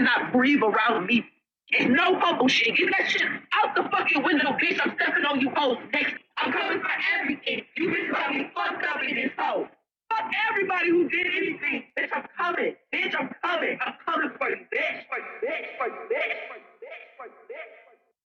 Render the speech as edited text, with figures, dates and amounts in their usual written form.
cannot breathe around me. And no humble shit. Get that shit out the fucking window, bitch. I'm stepping on you hoes next. I'm coming for everything. You bitches got me fucked